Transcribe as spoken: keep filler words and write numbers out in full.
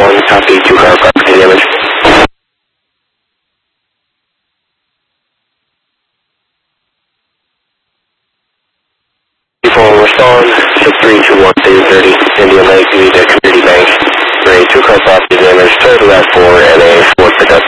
one, copy, two car property damage. Full respond, six three two one two thirty, Indian Lake, need a community bank. Three, two car property damage, third left four, and a fourth pickup.